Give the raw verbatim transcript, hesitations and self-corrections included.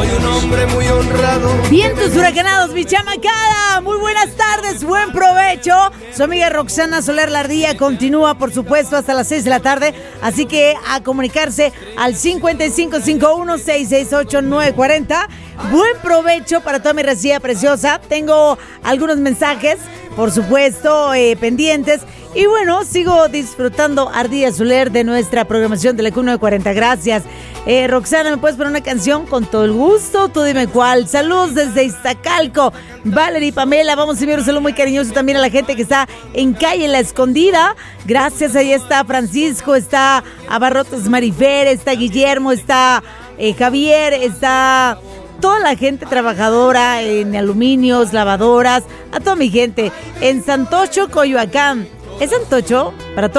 un hombre muy honrado. Vientos huracanados, mi chamacada. Muy buenas tardes, buen provecho. Su amiga Roxana Soler Lardilla continúa, por supuesto, hasta las seis de la tarde. Así que a comunicarse al cincuenta y cinco cincuenta y uno, sesenta y seis ocho, nueve cuarenta. Buen provecho para toda mi recía preciosa. Tengo algunos mensajes, por supuesto, eh, pendientes. Y bueno, sigo disfrutando Ardilla Soler de nuestra programación de la Q novecientos cuarenta. Gracias. Eh, Roxana, ¿me puedes poner una canción? Con todo el gusto. Tú dime cuál. Saludos desde Iztacalco. Valerie, Pamela, vamos a enviar un saludo muy cariñoso también a la gente que está en Calle La Escondida. Gracias. Ahí está Francisco, está Abarrotes Marifer, está Guillermo, está eh, Javier, está toda la gente trabajadora en aluminios, lavadoras, a toda mi gente en Santocho, Coyoacán. ¿Es Santocho? Para todos.